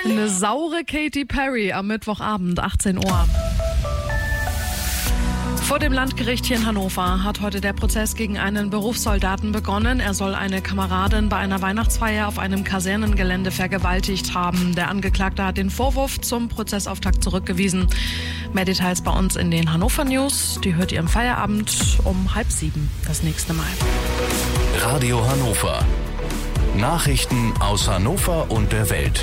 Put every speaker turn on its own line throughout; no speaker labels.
Eine saure Katy Perry am Mittwochabend, 18 Uhr. Vor dem Landgericht hier in Hannover hat heute der Prozess gegen einen Berufssoldaten begonnen. Er soll eine Kameradin bei einer Weihnachtsfeier auf einem Kasernengelände vergewaltigt haben. Der Angeklagte hat den Vorwurf zum Prozessauftakt zurückgewiesen. Mehr Details bei uns in den Hannover News. Die hört ihr im Feierabend um 6:30 das nächste Mal.
Radio Hannover. Nachrichten aus Hannover und der Welt.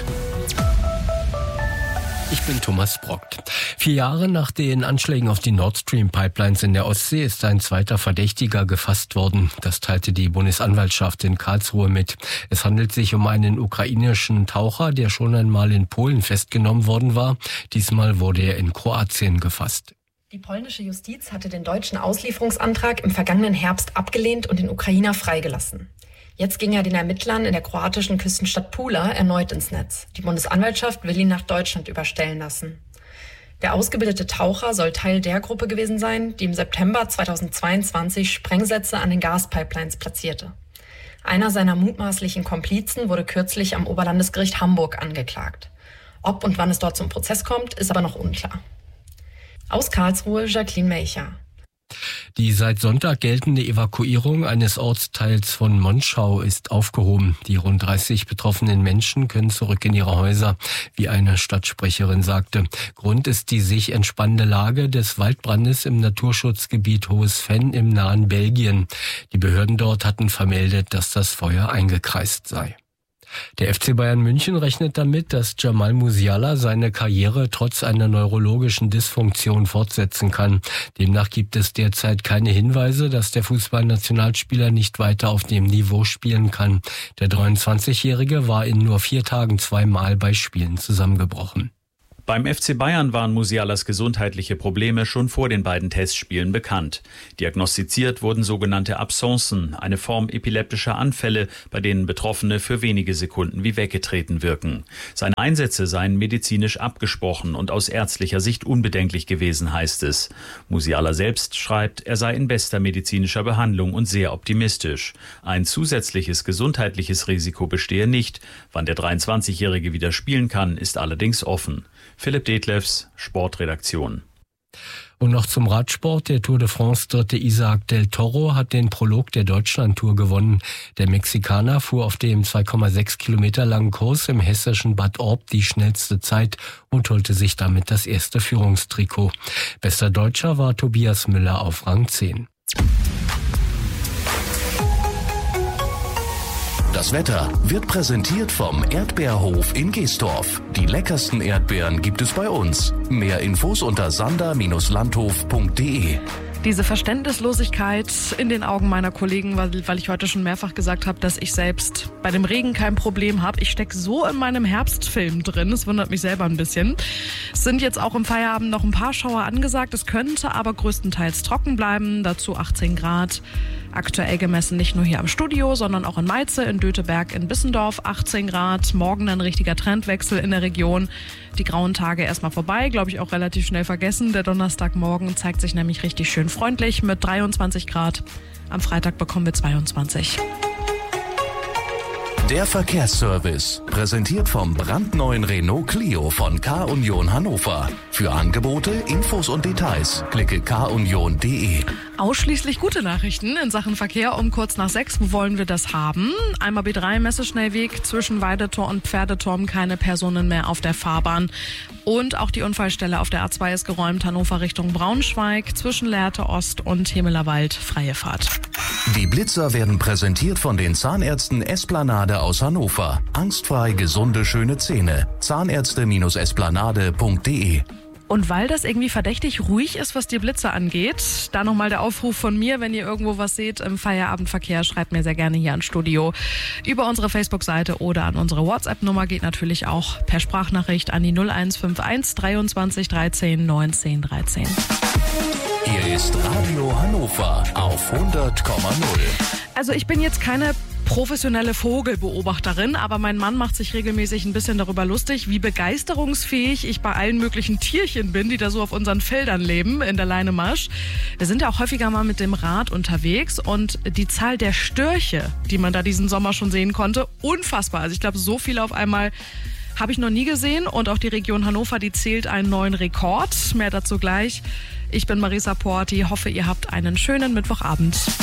Ich bin Thomas Brockt. 4 Jahre nach den Anschlägen auf die Nord Stream Pipelines in der Ostsee ist ein zweiter Verdächtiger gefasst worden. Das teilte die Bundesanwaltschaft in Karlsruhe mit. Es handelt sich um einen ukrainischen Taucher, der schon einmal in Polen festgenommen worden war. Diesmal wurde er in Kroatien gefasst.
Die polnische Justiz hatte den deutschen Auslieferungsantrag im vergangenen Herbst abgelehnt und den Ukrainer freigelassen. Jetzt ging er den Ermittlern in der kroatischen Küstenstadt Pula erneut ins Netz. Die Bundesanwaltschaft will ihn nach Deutschland überstellen lassen. Der ausgebildete Taucher soll Teil der Gruppe gewesen sein, die im September 2022 Sprengsätze an den Gaspipelines platzierte. Einer seiner mutmaßlichen Komplizen wurde kürzlich am Oberlandesgericht Hamburg angeklagt. Ob und wann es dort zum Prozess kommt, ist aber noch unklar. Aus Karlsruhe, Jacqueline Melcher.
Die seit Sonntag geltende Evakuierung eines Ortsteils von Monschau ist aufgehoben. Die rund 30 betroffenen Menschen können zurück in ihre Häuser, wie eine Stadtsprecherin sagte. Grund ist die sich entspannende Lage des Waldbrandes im Naturschutzgebiet Hohes Venn im nahen Belgien. Die Behörden dort hatten vermeldet, dass das Feuer eingekreist sei. Der FC Bayern München rechnet damit, dass Jamal Musiala seine Karriere trotz einer neurologischen Dysfunktion fortsetzen kann. Demnach gibt es derzeit keine Hinweise, dass der Fußballnationalspieler nicht weiter auf dem Niveau spielen kann. Der 23-Jährige war in nur 4 Tagen 2-mal bei Spielen zusammengebrochen.
Beim FC Bayern waren Musialas gesundheitliche Probleme schon vor den beiden Testspielen bekannt. Diagnostiziert wurden sogenannte Absencen, eine Form epileptischer Anfälle, bei denen Betroffene für wenige Sekunden wie weggetreten wirken. Seine Einsätze seien medizinisch abgesprochen und aus ärztlicher Sicht unbedenklich gewesen, heißt es. Musiala selbst schreibt, er sei in bester medizinischer Behandlung und sehr optimistisch. Ein zusätzliches gesundheitliches Risiko bestehe nicht. Wann der 23-Jährige wieder spielen kann, ist allerdings offen. Philipp Detlefs, Sportredaktion.
Und noch zum Radsport. Der Tour de France Dritte Isaac del Toro hat den Prolog der Deutschlandtour gewonnen. Der Mexikaner fuhr auf dem 2,6 Kilometer langen Kurs im hessischen Bad Orb die schnellste Zeit und holte sich damit das erste Führungstrikot. Bester Deutscher war Tobias Müller auf Rang 10.
Das Wetter wird präsentiert vom Erdbeerhof in Geestorf. Die leckersten Erdbeeren gibt es bei uns. Mehr Infos unter sander-landhof.de.
Diese Verständnislosigkeit in den Augen meiner Kollegen, weil ich heute schon mehrfach gesagt habe, dass ich selbst bei dem Regen kein Problem habe. Ich stecke so in meinem Herbstfilm drin, es wundert mich selber ein bisschen. Es sind jetzt auch im Feierabend noch ein paar Schauer angesagt, es könnte aber größtenteils trocken bleiben, dazu 18 Grad. Aktuell gemessen nicht nur hier am Studio, sondern auch in Meize, in Döteberg, in Bissendorf, 18 Grad. Morgen ein richtiger Trendwechsel in der Region. Die grauen Tage erstmal vorbei, glaube ich auch relativ schnell vergessen. Der Donnerstagmorgen zeigt sich nämlich richtig schön freundlich mit 23 Grad. Am Freitag bekommen wir 22.
Der Verkehrsservice, präsentiert vom brandneuen Renault Clio von K-Union Hannover. Für Angebote, Infos und Details klicke kunion.de.
Ausschließlich gute Nachrichten in Sachen Verkehr um kurz nach 6. Wo wollen wir das haben? Einmal B3 Messeschnellweg zwischen Weidetor und Pferdeturm, keine Personen mehr auf der Fahrbahn. Und auch die Unfallstelle auf der A2 ist geräumt, Hannover Richtung Braunschweig, zwischen Lehrte Ost und Hemelerwald, freie Fahrt.
Die Blitzer werden präsentiert von den Zahnärzten Esplanade aus Hannover. Angstfrei gesunde, schöne Zähne. Zahnärzte-esplanade.de.
Und weil das irgendwie verdächtig ruhig ist, was die Blitzer angeht, da nochmal der Aufruf von mir, wenn ihr irgendwo was seht im Feierabendverkehr, schreibt mir sehr gerne hier ans Studio. Über unsere Facebook-Seite oder an unsere WhatsApp-Nummer, geht natürlich auch per Sprachnachricht an die 0151 23 13 19 13.
Hier ist Radio Hannover auf 100,0.
Also ich bin jetzt keine professionelle Vogelbeobachterin, aber mein Mann macht sich regelmäßig ein bisschen darüber lustig, wie begeisterungsfähig ich bei allen möglichen Tierchen bin, die da so auf unseren Feldern leben, in der Leinemarsch. Wir sind ja auch häufiger mal mit dem Rad unterwegs und die Zahl der Störche, die man da diesen Sommer schon sehen konnte, unfassbar. Also ich glaube, so viele auf einmal Habe ich noch nie gesehen und auch die Region Hannover, die zählt einen neuen Rekord. Mehr dazu gleich. Ich bin Marisa Porti, hoffe, ihr habt einen schönen Mittwochabend.